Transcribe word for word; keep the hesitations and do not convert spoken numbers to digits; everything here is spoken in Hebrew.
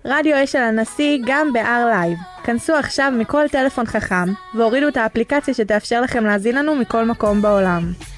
רדיו אשל הנשיא גם ב-R Live. כנסו עכשיו מכל טלפון חכם והורידו את האפליקציה שתאפשר לכם להזין לנו מכל מקום בעולם.